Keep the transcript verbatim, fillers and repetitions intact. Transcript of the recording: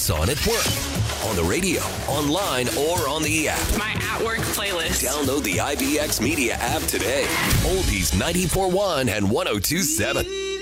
It's on at work, on the radio, online, or on the app. My at-work playlist. Download the I B X Media app today. Oldies ninety-four point one and one oh two point seven.